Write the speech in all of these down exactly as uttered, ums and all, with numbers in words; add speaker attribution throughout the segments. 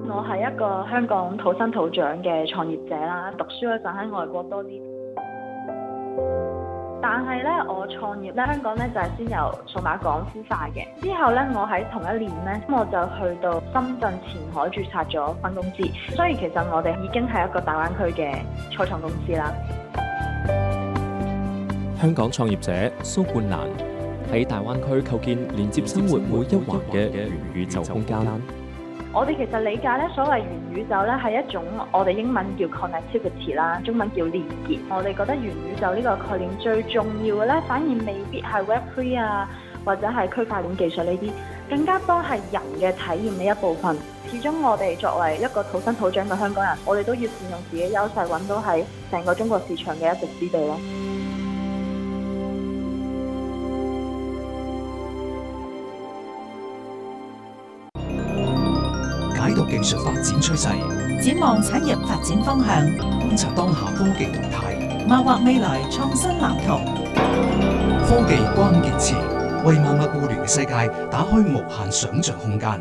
Speaker 1: 我係一個香港土生土長嘅創業者啦，讀書嗰陣喺外國多啲。但係咧，我創業咧，香港咧就係先由數碼港孵化嘅。之後咧，我喺同一年咧，我就去到深圳前海註冊咗分公司。所以其實我哋已經係一個大灣區嘅初創公司啦。
Speaker 2: 香港創業者蘇冠蘭喺大灣區構建連接生活每一環嘅元宇宙空間。
Speaker 1: 我哋其實理解咧，所謂元宇宙咧係一種我哋英文叫 connectivity 啦，中文叫連結。我哋覺得元宇宙呢個概念最重要嘅咧，反而未必係 Web 三 啊，或者係區塊鏈技術呢啲，更加多係人嘅體驗嘅一部分。始終我哋作為一個土生土長嘅香港人，我哋都要善用自己優勢，揾到喺成個中國市場嘅一席之地咯。
Speaker 3: 解讀技術發展趨勢，
Speaker 4: 展望產業發展方向，
Speaker 3: 觀察當下科技動態，
Speaker 4: 謀劃未來創新藍圖。
Speaker 3: 科技關鍵詞，為萬物互聯嘅世界打開無限想像空間。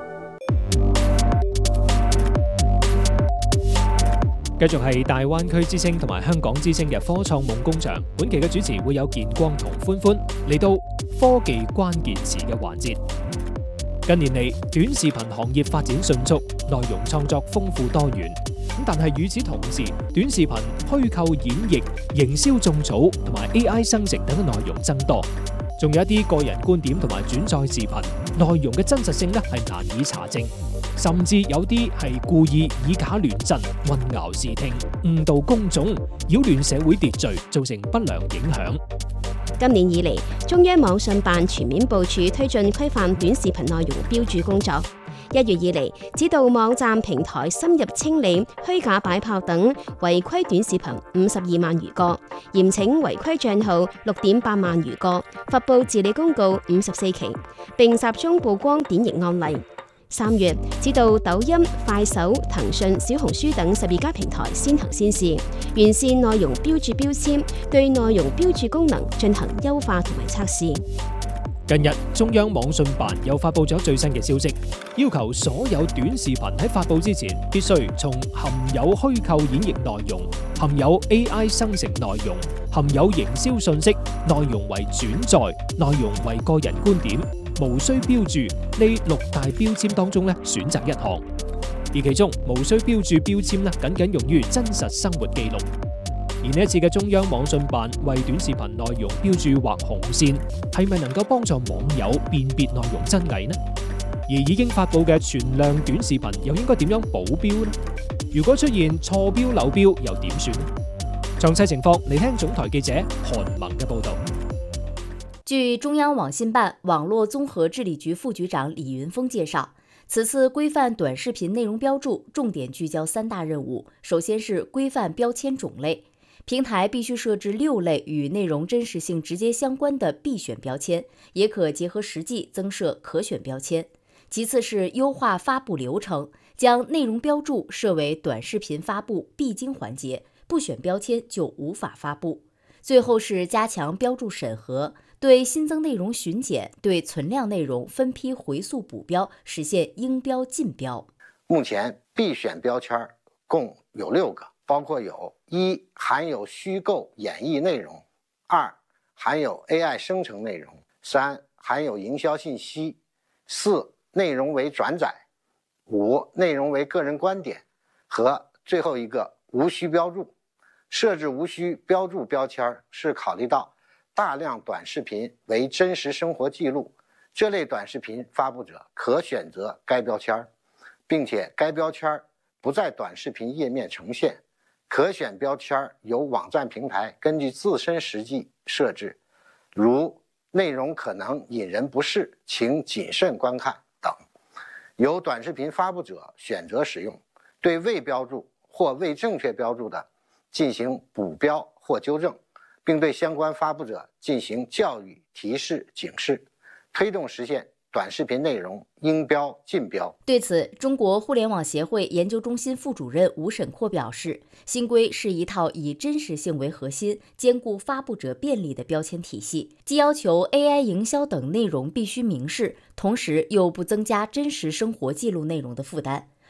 Speaker 2: 繼續係大灣區之星同埋香港之星嘅科創夢工場。本期嘅主持會有健光同歡歡，嚟到科技關鍵詞嘅環節。近年嚟，短視頻行業發展迅速，內容創作豐富多元。咁但係與此同時，短視頻虛構演繹、營銷種草同埋 A I 生成等嘅內容增多，仲有一啲個人觀點同埋轉載視頻內容嘅真實性咧係難以查證，甚至有啲係故意以假亂真、混淆視聽、誤導公眾、擾亂社會秩序，造成不良影響。
Speaker 5: 今年以嚟，中央網信辦全面部署推進規範短視頻內容標註工作。一月以嚟，指導網站平台深入清理虛假擺炮等違規短視頻五十二萬餘個，嚴懲違規賬號六點八萬餘個，發布治理公告五十四期，並集中曝光典型案例。三月，指導抖音、快手、騰訊、小紅書等十二家平台先行先試，完善內容標註標籤，對內容標註功能進行優化同埋測試。
Speaker 2: 近日，中央網信辦又發布咗最新嘅消息，要求所有短視頻喺發布之前，必須從含有虛構演繹內容、含有 A I 生成內容、含有營銷信息、內容為轉載、內容為個人觀點，無需標註呢六大標籤當中咧選擇一項，而其中無需標註標籤咧僅僅用於真實生活記錄。而呢一次嘅中央網信辦為短視頻內容標註畫紅線，係咪能夠幫助網友辨別內容真偽呢？而已經發佈嘅全量短視頻又應該點樣保標呢？如果出現錯標漏標又點算呢？詳細情況嚟聽總台記者韓萌嘅報道。
Speaker 6: 據中央網信辦網絡綜合治理局副局長李雲峰介紹，此次規範短視頻內容標註重點聚焦三大任務，首先是規範標籤種類。平台必須設置六類與內容真實性直接相關的必選標籤，也可結合實際增設可選標籤。其次是優化發布流程，將內容標註設為短視頻發布必經環節，不選標籤就無法發布。最後是加強標註審核，對新增內容巡檢，對存量內容分批回溯補標，實現應標盡標。
Speaker 7: 目前必選標籤共有六個，包括有一含有虛構演繹內容，二含有 A I 生成內容，三含有營銷信息，四內容為轉載，五內容為個人觀點，和最後一個無需標註。設置無需標註標籤是考慮到大量短視頻為真實生活記錄，這類短視頻發布者可選擇該標籤，並且該標籤不在短視頻頁面呈現，可選標籤由網站平台根據自身實際設置，如內容可能引人不適，請謹慎觀看等，由短視頻發布者選擇使用。對未標註或未正確標註的，進行補標或糾正，並對相關發布者進行教育、提示、警示，推動實現短視頻內容應標盡標。
Speaker 6: 對此，中國互聯網協會研究中心副主任吳沈闊表示，新規是一套以真實性為核心、兼顧發布者便利的標籤體系，既要求 A I 營銷等內容必須明示，同時又不增加真實生活記錄內容的負擔。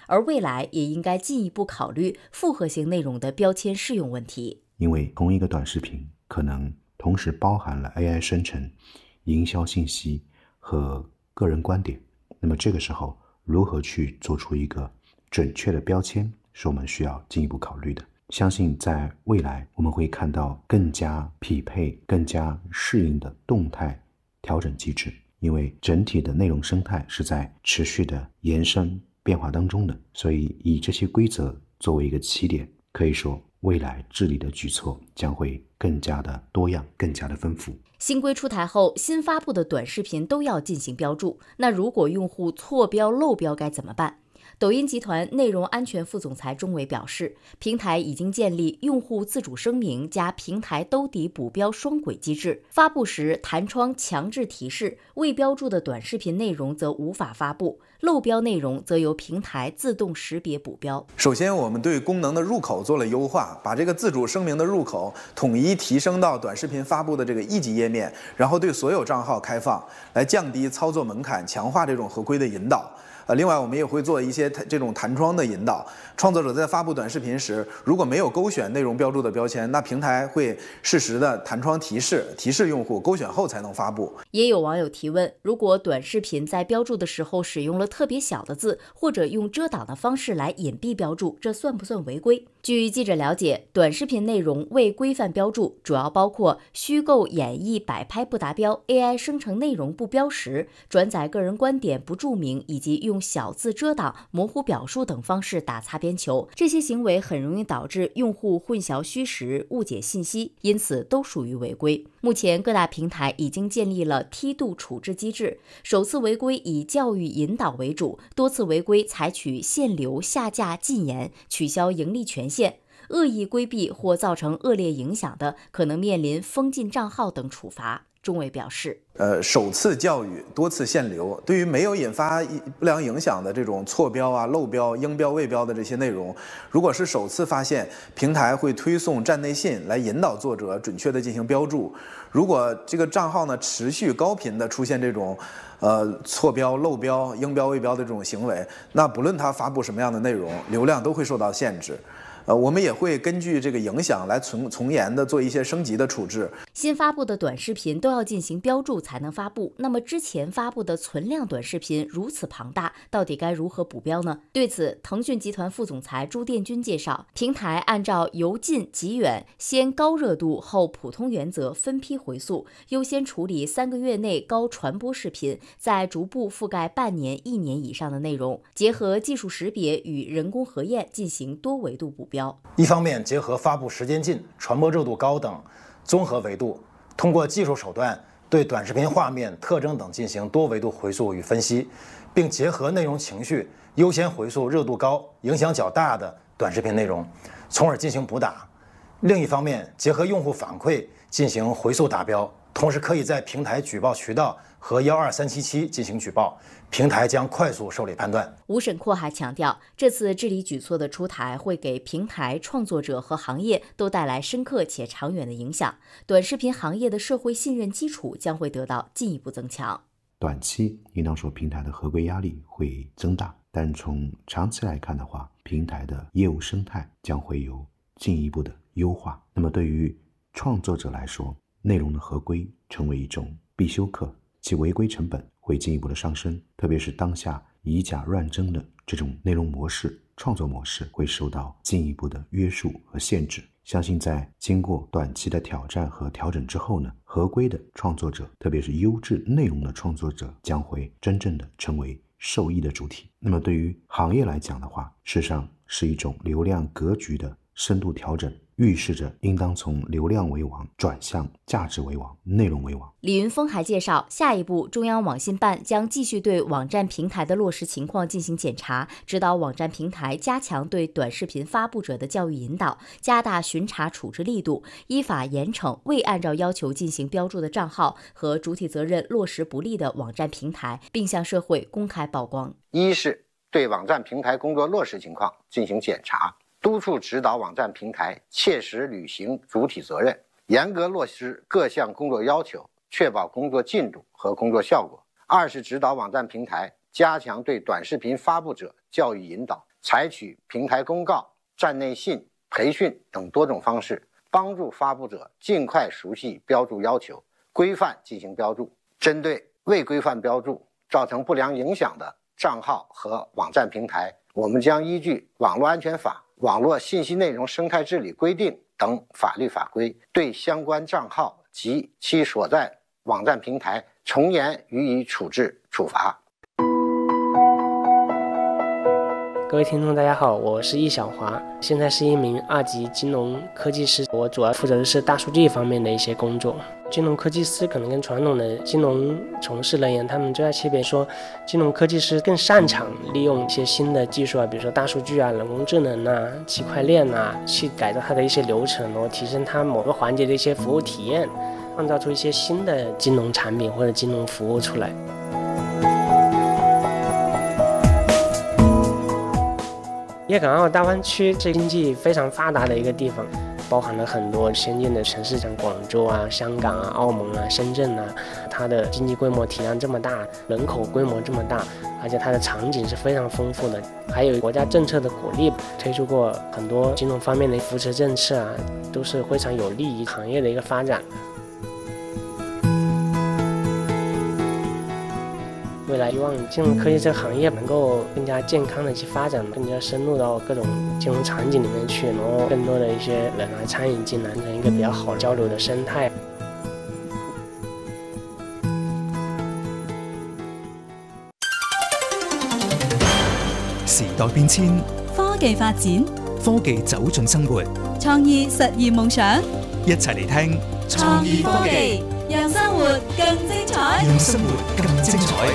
Speaker 6: 而未来也应该进一步考虑复合型内容的标签适用问题。
Speaker 8: 因为同一个短视频可能同时包含了 A I 生成、营销信息和个人观点，那么这个时候如何去做出一个准确的标签，是我们需要进一步考虑的。相信在未来我们会看到更加匹配、更加适应的动态调整机制，因为整体的内容生态是在持续的延伸变化当中的，所以以这些规则作为一个起点，可以说未来治理的举措将会更加的多样，更加的丰富。
Speaker 6: 新规出台后，新发布的短视频都要进行标注，那如果用户错标漏标该怎么办？抖音集团内容安全副总裁钟伟表示，平台已经建立用户自主声明加平台兜底补标双轨机制，发布时弹窗强制提示，未标注的短视频内容则无法发布，漏标内容则由平台自动识别补标。
Speaker 9: 首先，我们对功能的入口做了优化，把这个自主声明的入口统一提升到短视频发布的这个一级页面，然后对所有账号开放，来降低操作门槛，强化这种合规的引导。呃，另外我们也会做一些这种弹窗的引导，创作者在发布短视频时，如果没有勾选内容标注的标签，那平台会适时的弹窗提示，提示用户勾选后才能发布。
Speaker 6: 也有网友提问，如果短视频在标注的时候使用了特别小的字，或者用遮挡的方式来隐蔽标注，这算不算违规？据记者了解，短视频内容未规范标注主要包括虚构演绎摆拍不达标、A I 生成内容不标识、转载个人观点不注明，以及用小字遮挡、模糊表述等方式打擦边球。这些行为很容易导致用户混淆虚实、误解信息，因此都属于违规。目前各大平台已经建立了梯度处置机制，首次违规以教育引导为主，多次违规采取限流、下架、禁言、取消盈利权限。恶意规避或造成恶劣影响的，可能面临封禁账号等处罚。钟伟表示，
Speaker 9: 呃，首次教育，多次限流，对于没有引发不良影响的这种错标啊、漏标、应标未标的这些内容，如果是首次发现，平台会推送站内信来引导作者准确的进行标注。如果这个账号呢持续高频的出现这种呃错标、漏标、应标未标的这种行为，那不论它发布什么样的内容，流量都会受到限制。呃，我们也会根据这个影响来从从严的做一些升级的处置。
Speaker 6: 新发布的短视频都要进行标注才能发布，那么之前发布的存量短视频如此庞大，到底该如何补标呢？对此，腾讯集团副总裁朱殿军介绍，平台按照由近及远、先高热度后普通原则分批回溯，优先处理三个月内高传播视频，再逐步覆盖半年、一年以上的内容，结合技术识别与人工核验进行多维度补标。
Speaker 10: 一方面结合发布时间近、传播热度高等综合维度，通过技术手段对短视频画面、特征等进行多维度回溯与分析，并结合内容情绪，优先回溯热度高、影响较大的短视频内容，从而进行补打。另一方面，结合用户反馈进行回溯达标，同时可以在平台举报渠道和一二三七七进行举报，平台将快速受理判断。
Speaker 6: 吴审阔还强调，这次治理举措的出台会给平台、创作者和行业都带来深刻且长远的影响，短视频行业的社会信任基础将会得到进一步增强。
Speaker 8: 短期应当说平台的合规压力会增大，但从长期来看的话，平台的业务生态将会有进一步的优化。那么对于创作者来说，内容的合规成为一种必修课，其违规成本会进一步的上升，特别是当下以假乱真的这种内容模式、创作模式会受到进一步的约束和限制。相信在经过短期的挑战和调整之后呢，合规的创作者，特别是优质内容的创作者，将会真正的成为受益的主体。那么对于行业来讲的话，事实上是一种流量格局的深度调整，预示着应当从流量为王转向价值为王、内容为王。
Speaker 6: 李云峰还介绍，下一步中央网信办将继续对网站平台的落实情况进行检查，指导网站平台加强对短视频发布者的教育引导，加大巡查处置力度，依法严惩未按照要求进行标注的账号和主体责任落实不力的网站平台，并向社会公开曝光。
Speaker 7: 一是对网站平台工作落实情况进行检查，督促指导网站平台切实履行主体责任，严格落实各项工作要求，确保工作进度和工作效果。二是指导网站平台加强对短视频发布者教育引导， 採取平台公告、站內信、培訓等多種方式，幫助發布者盡快熟悉標註要求，規範進行標註。針對未規範標註造成不良影響的賬號和網站平台，我們將依據網絡安全法、網絡信息內容生態治理規定等法律法規，對相關賬號及其所在網站平台從嚴予以處置處罰。
Speaker 11: 各位聽眾大家好，我是易小華，現在是一名二級金融科技師，我主要負責的是大數據方面的一些工作。金融科技師可能跟傳統的金融從事人員，他們最大區別說，金融科技師更擅長利用一些新的技術啊，比如說大數據啊、人工智能啊、區塊鏈啊，去改造它的一些流程，然後提升它某個環節的一些服務體驗，創造出一些新的金融產品或者金融服務出來。粵港澳大灣區是經濟非常發達的一個地方，包含了很多先進的城市，像廣州啊、香港啊、澳門啊、深圳啊，它的經濟規模體量這麼大，人口規模這麼大，而且它的場景是非常豐富的，還有國家政策的鼓勵，推出過很多金融方面的扶持政策啊，都是非常有利於行業的一個發展。未來希望金融科技這個行業能夠更加健康的去發展，更加深入到各種金融場景裡面去，然後更多的一些人來參與進來，成一個比較好交流的生態。
Speaker 3: 時代變遷，
Speaker 4: 科技發展，
Speaker 3: 科技走進生活，
Speaker 4: 創意實現夢想，
Speaker 3: 一齊嚟聽
Speaker 4: 創意科技，讓生活更精彩，
Speaker 3: 讓生活更精彩。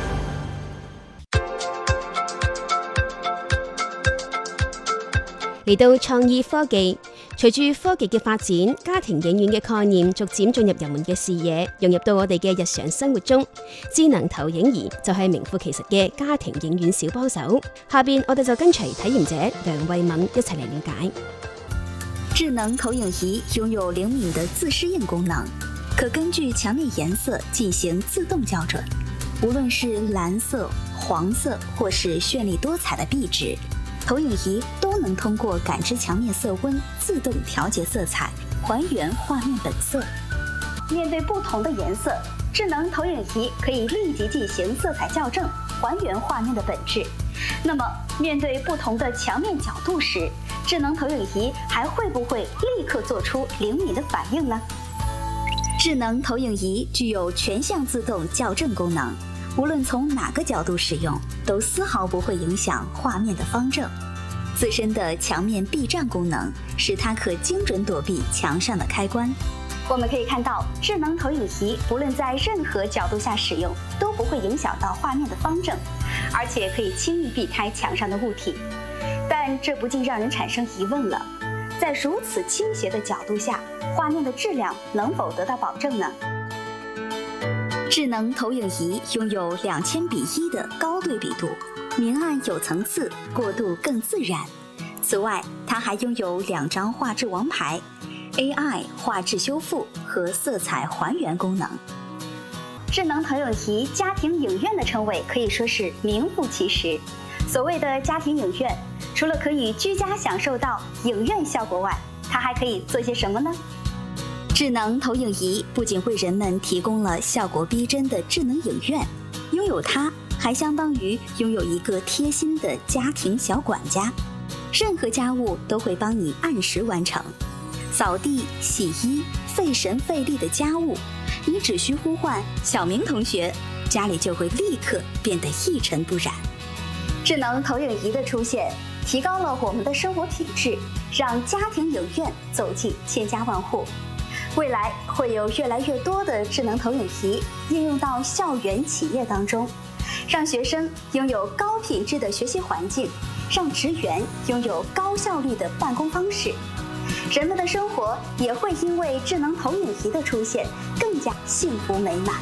Speaker 5: 嚟到創意科技，隨住科技嘅發展，家庭影院嘅概念逐漸進入人們嘅視野，融入到我哋嘅日常生活中。智能投影儀就係名副其實嘅家庭影院小幫手。下邊我哋就跟隨體驗者梁慧敏一齊嚟了解。
Speaker 12: 智能投影儀擁有靈敏的自適應功能，可根據牆面顏色進行自動校準。無論是藍色、黃色或是絢麗多彩的壁紙，投影儀都能通過感知牆面色溫，自動調節色彩，還原畫面本色。面對不同的顏色，智能投影儀可以立即進行色彩校正，還原畫面的本質。那麼，面對不同的牆面角度時，智能投影儀還會不會立刻做出靈敏的反應呢？智能投影儀具有全向自動校正功能，無論從哪個角度使用，都絲毫不會影響畫面的方正。自身的牆面避障功能，使它可精準躲避牆上的開關。我們可以看到，智能投影儀無論在任何角度下使用，都不會影響到畫面的方正，而且可以輕易避開牆上的物體。但這不禁讓人產生疑問了，在如此傾斜的角度下，畫面的質量能否得到保證呢？智能投影儀擁有兩千比一的高對比度，明暗有層次，過渡更自然。此外，它還擁有兩張畫質王牌、A I 畫質修復和色彩還原功能。智能投影儀家庭影院的稱謂可以說是名副其實。所謂的家庭影院，除了可以居家享受到影院效果外，它還可以做些什麼呢？智能投影儀不僅為人們提供了效果逼真的智能影院，擁有它還相當於擁有一個貼心的家庭小管家，任何家務都會幫你按時完成。掃地、洗衣，費神費力的家務，你只需呼喚小明同學，家裡就會立刻變得一塵不染。智能投影儀的出現，提高了我們的生活品質，讓家庭影院走進千家萬戶。未來會有越來越多的智能投影儀應用到校園企業當中，讓學生擁有高品質的學習環境，讓職員擁有高效率的辦公方式。人們的生活也會因為智能投影儀的出現更加幸福美滿。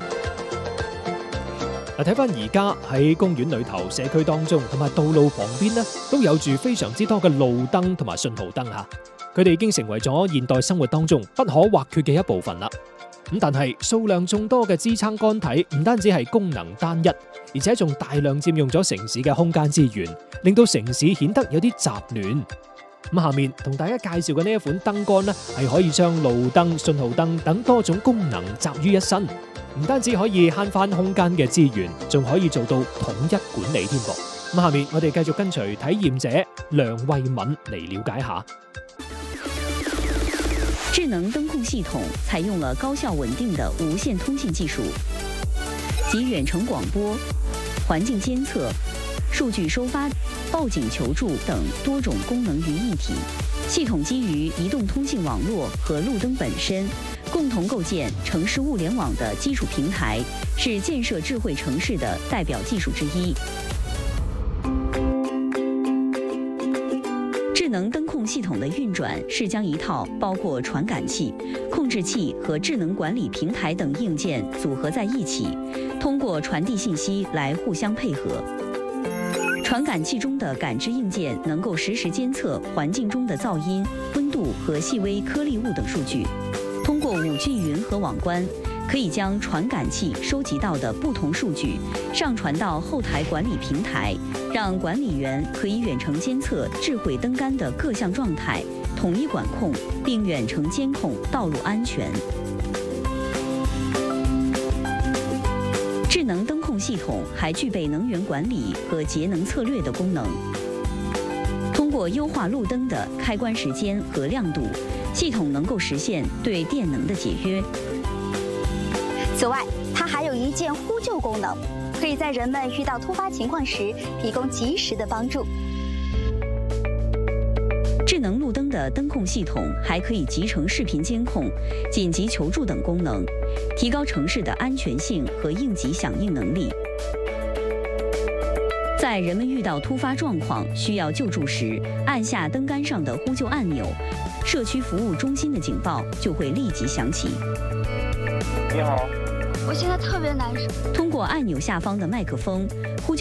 Speaker 2: 嗱，睇翻而家喺公園裏頭、社區當中同埋道路旁邊呢，都有住非常之多嘅路燈同埋信號燈嚇。佢哋已經成為咗現代生活當中不可或缺嘅一部分啦。 咁但係數量眾多嘅支撐桿體唔單止係功能單一，而且仲大量佔用咗城市嘅空間資源，令到城市顯得有啲雜亂。咁下面同大家介紹嘅呢一款燈桿呢，係可以將路燈、信號燈等多種功能集於一身，唔單止可以慳翻空間嘅資源，仲可以做到統一管理添噃。咁下面我哋繼續跟隨體驗者梁慧敏嚟了解下。
Speaker 13: 智能燈控系統採用了高效穩定的無線通信技術，集遠程廣播、環境監測、數據收發、報警求助等多種功能於一體。系統基於移動通信網絡和路燈本身，共同構建城市物聯網的基礎平台，是建設智慧城市的代表技術之一。智能燈控系統的運轉是將一套包括傳感器、控制器和智能管理平台等硬件組合在一起，通過傳遞信息來互相配合。傳感器中的感知硬件能夠實時監測環境中的噪音、溫度和細微顆粒物等數據。通過五 G 雲和網關，可以將傳感器收集到的不同數據上傳到後台管理平台，讓管理員可以遠程監測智慧燈桿的各項狀態，統一管控，並遠程監控道路安全。智能燈控系統還具備能源管理和節能策略的功能。通過優化路燈的開關時間和亮度，系統能夠實現對電能的節約。
Speaker 12: 此外，它還有一鍵呼救功能，可以在人們遇到突發情況時提供及時的幫助。
Speaker 13: 智能路燈的燈控系統還可以集成視頻監控、緊急求助等功能，提高城市的安全性和應急響應能力。在人們遇到突發狀況需要救助時，按下燈桿上的呼救按鈕，社區服務中心的警報就會立即響起。
Speaker 14: 你好，
Speaker 12: 我現在特別難受。
Speaker 13: 通過按鈕下方的麥克風，呼救